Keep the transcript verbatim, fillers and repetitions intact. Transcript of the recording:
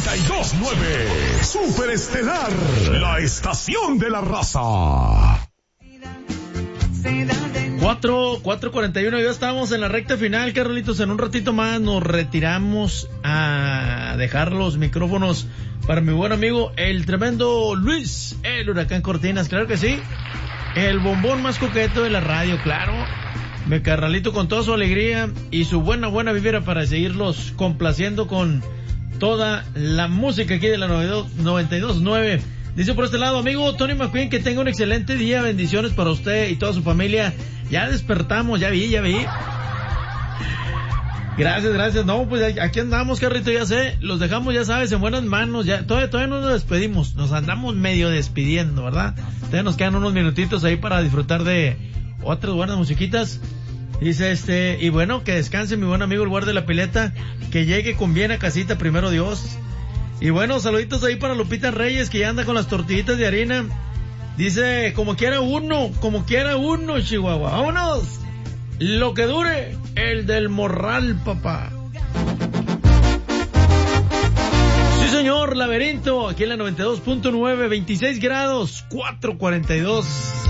noventa y dos punto nueve. Superestelar, la estación de la raza. cuatro, cuatro cuarenta y uno, ya estamos en la recta final, Carlitos. En un ratito más nos retiramos a dejar los micrófonos para mi buen amigo, el tremendo Luis, el Huracán Cortinas, claro que sí. El bombón más coqueto de la radio, claro. Mi carnalito con toda su alegría y su buena, buena vibra para seguirlos complaciendo con toda la música aquí de la noventa y dos punto nueve. Dice por este lado, amigo Tony McQueen, que tenga un excelente día, bendiciones para usted y toda su familia. Ya despertamos, ya vi, ya vi. Gracias, gracias. No, pues aquí andamos, Carrito, ya sé. Los dejamos, ya sabes, en buenas manos. Ya todavía, todavía no nos despedimos. Nos andamos medio despidiendo, ¿verdad? Todavía nos quedan unos minutitos ahí para disfrutar de otras buenas musiquitas. Dice este, y bueno, que descanse mi buen amigo el guardia de la pileta. Que llegue con bien a casita, primero Dios. Y bueno, saluditos ahí para Lupita Reyes, que ya anda con las tortillitas de harina. Dice, como quiera uno, como quiera uno, Chihuahua. ¡Vámonos! Lo que dure, el del morral, papá. Sí, señor, Laberinto, aquí en la noventa y dos punto nueve, veintiséis grados, cuatro cuarenta y dos.